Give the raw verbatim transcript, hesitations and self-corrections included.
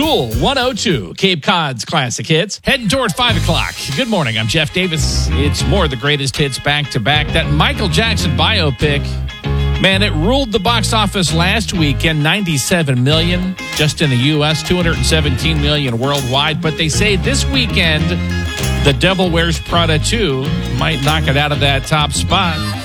Cool one oh two, Cape Cod's classic hits. Heading toward five o'clock. Good morning, I'm Jeff Davis. It's more of the greatest hits back to back. That Michael Jackson biopic, man, it ruled the box office last weekend, ninety-seven million just in the U S, two hundred seventeen million worldwide. But they say this weekend, The Devil Wears Prada two might knock it out of that top spot.